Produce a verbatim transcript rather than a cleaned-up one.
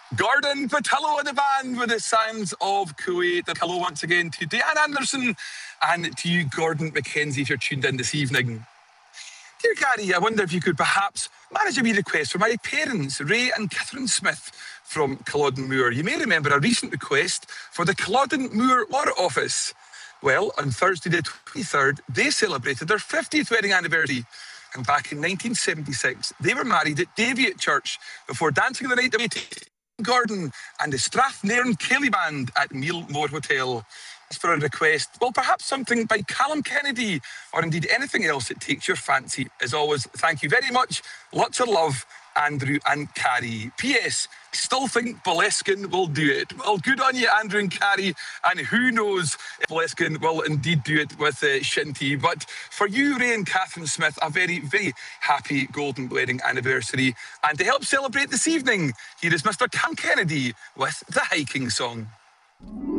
Gordon Patillo on the band with the sounds of Kuwait. The hello once again to Diane Anderson and to you, Gordon Mackenzie, if you're tuned in this evening. Dear Gary, I wonder if you could perhaps manage a wee request for my parents, Ray and Catherine Smith from Culloden Moor. You may remember a recent request for the Culloden Moor Law Office. Well, on Thursday the twenty-third, they celebrated their fiftieth wedding anniversary. And back in nineteen seventy-six, they were married at Daviot Church before dancing the night away to Gordon and the Strathnairn Cayley Band at Mealmore Hotel. As for a request, well, perhaps something by Callum Kennedy, or indeed anything else that takes your fancy. As always, thank you very much. Lots of love, Andrew and Carrie. P S. Still think Boleskine will do it. Well, good on you, Andrew and Carrie. And who knows if Boleskine will indeed do it with uh, Shinty. But for you, Ray and Catherine Smith, a very, very happy golden wedding anniversary. And to help celebrate this evening, here is Mister Cam Kennedy with the hiking song.